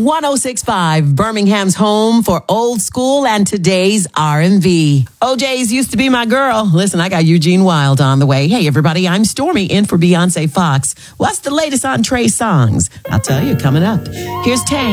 106.5, Birmingham's home for old school and today's R&B. OJ's used to be my girl. Listen, I got Eugene Wild on the way. Hey, everybody, I'm Stormy in for Beyonce Fox. What's the latest on Trey Songz? I'll tell you coming up. Here's Tang.